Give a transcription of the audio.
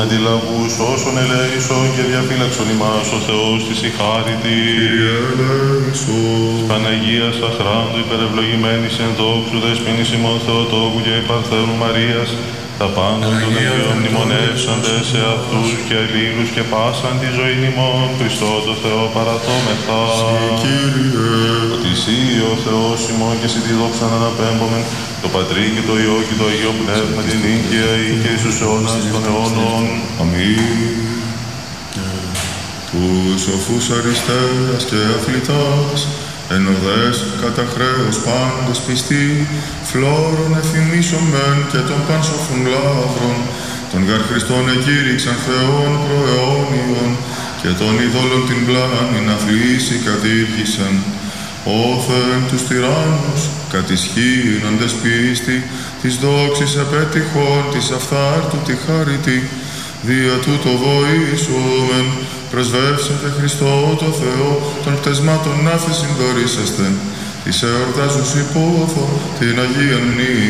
Αντιλαβούς όσων ελέησον και διαφύλαξον ημάς ο Θεός της η χάριτη. Παναγίας αχράντου υπερευλογημένης εν δόξου δεσποινής ημών Θεοτόκου και η Παρθένου Μαρίας, τα πάντα των Αγίων μνημονεύσαντες σε αυτούς και αλλήλους και πάσαν τη ζωή ημών Χριστό το Θεό παραθόμεθα. Ότι εσύ ο Θεός ημών και εσύ τη δόξα να αναπέμπομεν, το Πατρί και το Υιό και το Αγίο Πνεύμα την νίκαια ή και εις τους αιώνας των αιώνων. Αμήν. Τους σοφούς αριστείας και αθλητάς, εν οδές κατά χρέος πάντες πιστοί, φλόρων εφημίσομεν και των πανσοφούν λαύρων, των γαρ Χριστών εκήρυξαν Θεών προαιώνιων, και των ειδόλων την πλάνην αθλήσει κατήργησαν. Όθεν τους τυράννους κατισχύνοντες πίστη, της δόξης επέτυχον της αυθάρτου τη χάρητη, δια τούτο βοήσομεν, προσβεύσετε Χριστό το Θεό, των πτεσμάτων να συντορήσαστε, της εορτάζους υπόθω την Αγία Μνήμη.